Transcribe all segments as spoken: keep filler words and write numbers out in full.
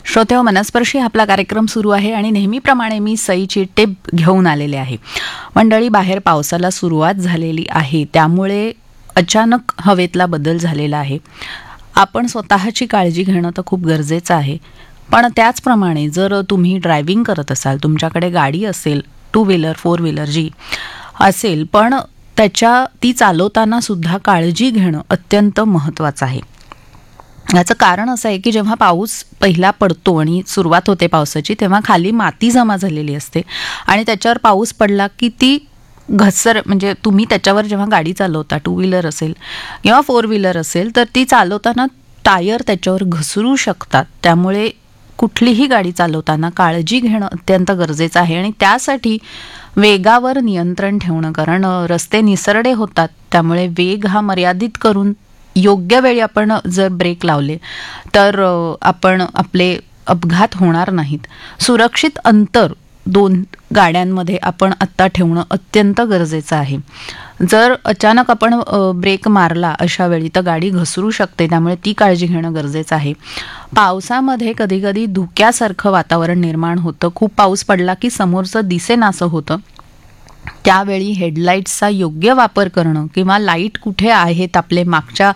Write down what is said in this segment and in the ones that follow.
श्रोतेहो, मनस्पर्शी आपला कार्यक्रम सुरू आहे आणि नेहमीप्रमाणे मी सईची टिप घेऊन आलेले आहे. मंडळी, बाहेर पावसाला सुरुवात झालेली आहे, त्यामुळे अचानक हवेतला बदल झालेला आहे. आपण स्वतःची काळजी घेणं तर खूप गरजेचं आहे, पण त्याचप्रमाणे जर तुम्ही ड्रायव्हिंग करत असाल, तुमच्याकडे गाडी असेल, टू व्हीलर फोर व्हीलर जी असेल, पण त्याच्या ती चालवताना सुद्धा काळजी घेणं अत्यंत महत्त्वाचं आहे. याचं कारण असं आहे की जेव्हा पाऊस पहिला पडतो आणि सुरुवात होते पावसाची, तेव्हा खाली माती जमा झालेली असते आणि त्याच्यावर पाऊस पडला की ती घसर, म्हणजे तुम्ही त्याच्यावर जेव्हा गाडी चालवता, टू व्हीलर असेल किंवा फोर व्हीलर असेल, तर ती चालवताना टायर त्याच्यावर घसरू शकतात. त्यामुळे कुठलीही गाडी चालवताना काळजी घेणं अत्यंत गरजेचं आहे आणि त्यासाठी वेगावर नियंत्रण ठेवणं, कारण रस्ते निसरडे होतात, त्यामुळे वेग हा मर्यादित करून योग्य वेळी आपण जर ब्रेक लावले तर आपण आपले अपघात होणार नाहीत. सुरक्षित अंतर दोन गाड्यांमध्ये आपण आत्ता ठेवणं अत्यंत गरजेचं आहे. जर अचानक आपण ब्रेक मारला अशा वेळी तर गाडी घसरू शकते, त्यामुळे ती काळजी घेणं गरजेचं आहे. पावसामध्ये कधी कधी धुक्यासारखं वातावरण निर्माण होतं. खूप पाऊस पडला की समोरचं दिसेनासं होतं. त्यावेळी हेडलाईट्सचा योग्य वापर करणं किंवा लाईट कुठे आहेत, आपले मागच्या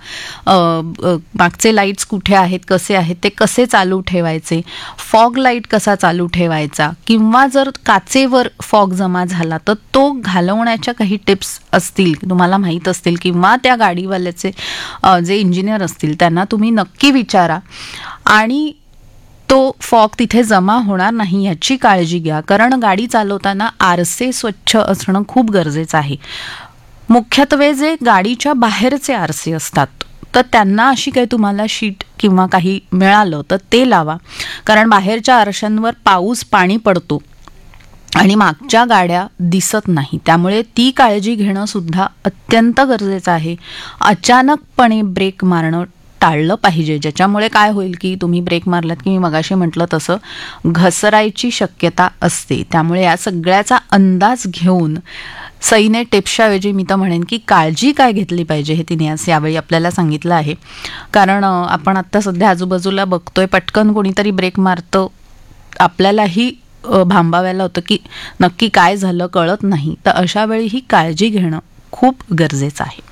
मागचे लाईट्स कुठे आहेत, कसे आहेत, ते कसे चालू ठेवायचे, फॉग लाईट कसा चालू ठेवायचा, किंवा जर काचेवर फॉग जमा झाला तर तो घालवण्याच्या काही टिप्स असतील, तुम्हाला माहीत असतील, किंवा त्या गाडीवाल्याचे जे इंजिनियर असतील त्यांना तुम्ही नक्की विचारा आणि तो फॉग तिथे जमा होणार नाही याची काळजी घ्या. कारण गाडी चालवताना आरसे स्वच्छ असणं खूप गरजेचं आहे. मुख्यत्वे जे गाडीच्या बाहेरचे आरसे असतात तर त्यांना अशी काही तुम्हाला शीट किंवा काही मिळालं तर ते लावा, कारण बाहेरच्या आरशांवर पाऊस पाणी पडतो आणि मागच्या गाड्या दिसत नाही, त्यामुळे ती काळजी घेणं सुद्धा अत्यंत गरजेचं आहे. अचानकपणे ब्रेक मारणं टाळलं पाहिजे, ज्याच्यामुळे काय होईल की तुम्ही ब्रेक मारलात की मी मगाशी म्हटलं तसं घसरायची शक्यता असते. त्यामुळे या सगळ्याचा अंदाज घेऊन सईने टिप्सच्या ऐवजी मी तर म्हणेन की काळजी काय घेतली पाहिजे हे तिने आज यावेळी आपल्याला सांगितलं आहे. कारण आपण आत्ता सध्या आजूबाजूला बघतोय, पटकन कोणीतरी ब्रेक मारतं, आपल्यालाही भांबावायला होतं की नक्की काय झालं कळत नाही, तर अशा वेळी ही काळजी घेणं खूप गरजेचं आहे.